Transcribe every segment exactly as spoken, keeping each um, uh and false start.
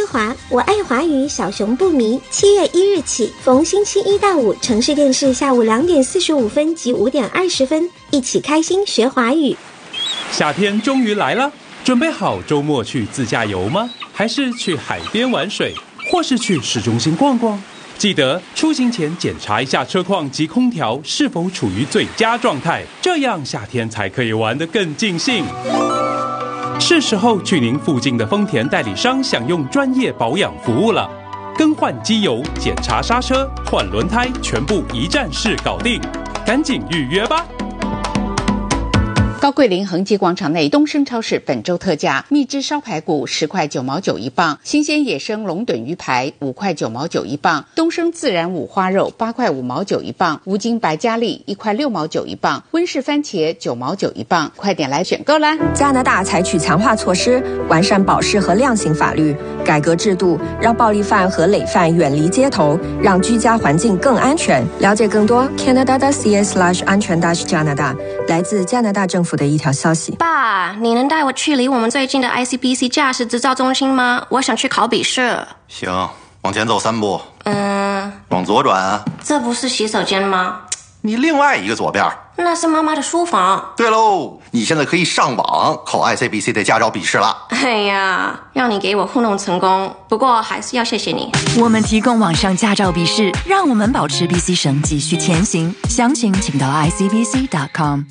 华，我爱华语，小熊不迷。七月一日起，逢星期一到五，城市电视下午两点四十五分及五点二十分，一起开心学华语。 夏天终于来了，准备好周末去自驾游吗？还是去海边玩水，或是去市中心逛逛？记得出行前检查一下车况及空调是否处于最佳状态，这样夏天才可以玩得更尽兴。是时候去您附近的丰田代理商享用专业保养服务了，更换机油、检查刹车、换轮胎，全部一站式搞定，赶紧预约吧！ 高桂林恒基广场内东升超市本周特价：蜜汁烧排骨十块九毛九一磅，新鲜野生龙趸鱼排五块九毛九一磅，东升自然五花肉八块五毛九一磅，无筋白加利一块六毛九一磅，温室番茄九毛九一磅，快点来选购啦！ 加拿大采取强化措施，完善保释和量刑法律，改革制度，让暴力犯和累犯远离街头，让居家环境更安全。了解更多 Canada.ca slash 安全 dash 加拿大，来自加拿大政府的一条消息。 爸，你能带我去离我们最近的 I C B C 驾驶执照中心吗？我想去考笔试。 行，往前走三步。 嗯， 往左转啊。 这不是洗手间吗？ 你另外一个左边。 那是妈妈的书房。 对喽，你现在可以上网考 I C B C 的驾照笔试了。 哎呀，让你给我糊弄成功，不过还是要谢谢你。 我们提供网上驾照笔试，让我们保持 B C 省继续前行。详情请到 I C B C dot com。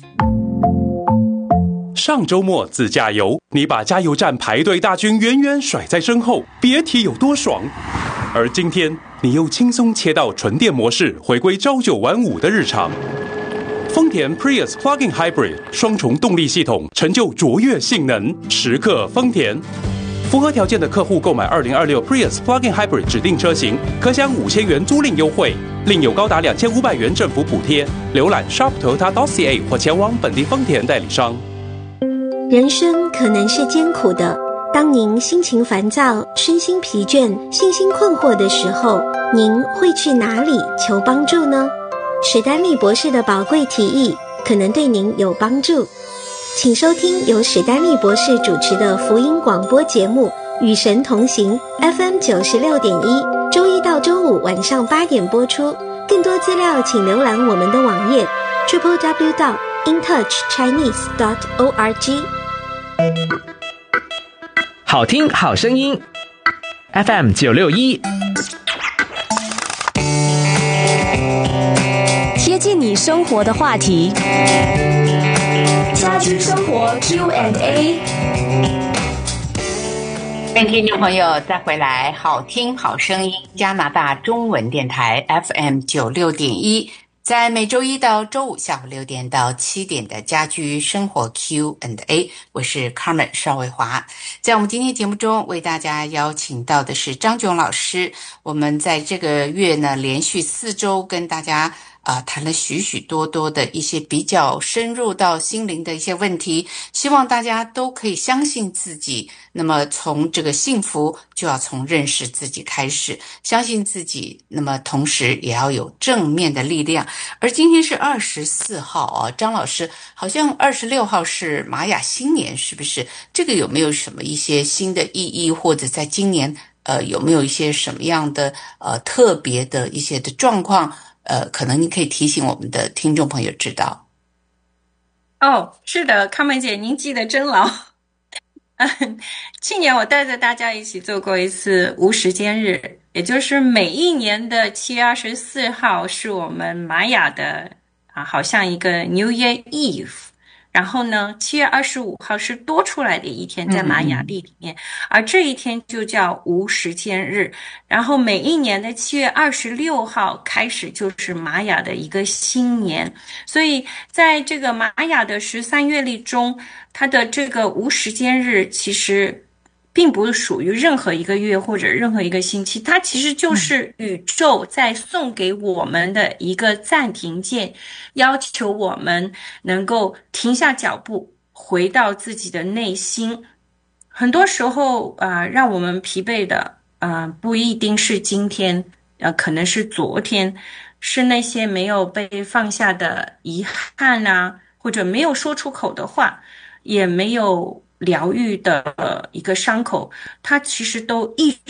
上周末自驾游，你把加油站排队大军远远甩在身后，别提有多爽。而今天，你又轻松切到纯电模式，回归朝九晚五的日常。丰田 Prius Plug-in Hybrid 双重动力系统，成就卓越性能，时刻丰田。符合条件的客户购买二零二六 Prius Plug-in Hybrid 指定车型，可享五千元租赁优惠，另有高达两千五百元政府补贴。浏览 shop toyota dot c a 或前往本地丰田代理商。 人生可能是艰苦的，当您心情烦躁、身心疲倦、信心困惑的时候，您会去哪里求帮助呢？史丹利博士的宝贵提议可能对您有帮助，请收听由史丹利博士主持的福音广播节目《与神同行》F M 九十六点一，周一到周五晚上八点播出。更多资料请浏览我们的网页 double-u double-u double-u dot in touch chinese dot org。 好听好声音 F M 九六一， 贴近你生活的话题， 家居生活 Q and A。 欢迎听众朋友再回来，好听好声音加拿大中文电台 F M 九六点一，在每周一到周五下午六点到七点的家居生活 Q and A， 我是 Carmen 邵伟华。在我们今天节目中为大家邀请到的是张炯老师，我们在这个月呢连续四周跟大家啊，谈了许许多多的一些比较深入到心灵的一些问题，希望大家都可以相信自己。那么从这个幸福就要从认识自己开始，相信自己，那么同时也要有正面的力量。而今天是二十四号啊，张老师好像二十六号是玛雅新年，是不是？这个有没有什么一些新的意义，或者在今年呃有没有一些什么样的呃特别的一些的状况？呃，可能你可以提醒我们的听众朋友知道。 哦，是的，康美姐，您记得真牢。去年我带着大家一起做过一次无时间日，也就是每一年的七月二十四号是我们玛雅的啊，好像一个 New Year Eve。然后呢，七月二十五号是多出来的一天，在玛雅历里面，嗯嗯嗯，而这一天就叫无时间日。然后每一年的七月二十六号开始就是玛雅的一个新年，所以在这个玛雅的十三月历中，它的这个无时间日其实并不属于任何一个月或者任何一个星期，它其实就是宇宙在送给我们的一个暂停键，要求我们能够停下脚步，回到自己的内心。很多时候啊、呃，让我们疲惫的啊、呃，不一定是今天，呃，可能是昨天，是那些没有被放下的遗憾啊，或者没有说出口的话，也没有疗愈的一个伤口，它其实都一